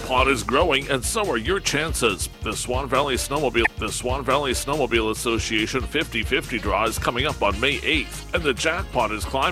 jackpot is growing, and so are your chances. The Swan Valley Snowmobile Association 50/50 draw is coming up on May 8th, and the jackpot is climbing.